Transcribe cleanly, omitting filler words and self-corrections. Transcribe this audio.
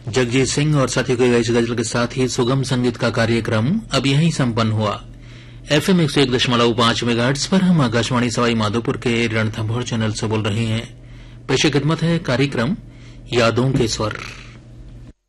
जगजीत सिंह और साथियों के गाइस गजल के साथ ही सुगम संगीत का कार्यक्रम अब यहीं संपन्न हुआ। FM 101.5 मेगाहर्ट्ज पर हम आकाशवाणी सवाई माधोपुर के रणथंभौर चैनल से बोल रहे हैं। पेश खिदमत है कार्यक्रम यादों के स्वर।